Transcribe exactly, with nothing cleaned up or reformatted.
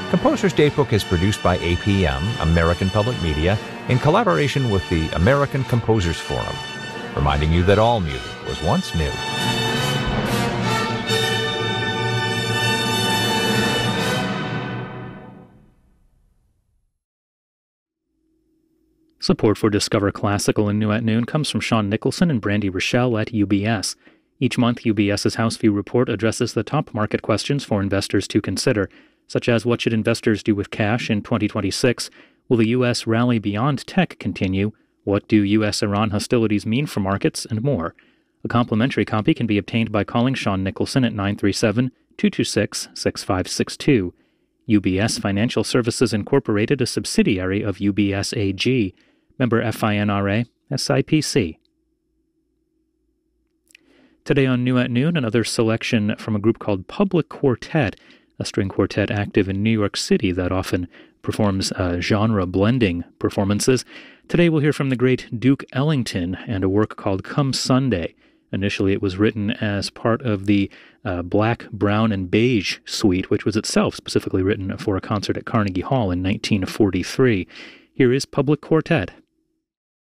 Composer's Datebook is produced by A P M, American Public Media, in collaboration with the American Composers Forum, reminding you that all music was once new. Support for Discover Classical and New at Noon comes from Sean Nicholson and Brandy Rochelle at U B S. Each month, UBS's House View Report addresses the top market questions for investors to consider, such as what should investors do with cash in twenty twenty-six, will the U S rally beyond tech continue, what do U S Iran hostilities mean for markets, and more. A complimentary copy can be obtained by calling Sean Nicholson at nine three seven, two two six, six five six two. U B S Financial Services Incorporated, a subsidiary of U B S A G. Member FINRA, S I P C. Today on New at Noon, another selection from a group called Public Quartet, a string quartet active in New York City that often performs uh, genre-blending performances. Today we'll hear from the great Duke Ellington and a work called Come Sunday. Initially it was written as part of the uh, Black, Brown, and Beige suite, which was itself specifically written for a concert at Carnegie Hall in nineteen forty-three. Here is Public Quartet.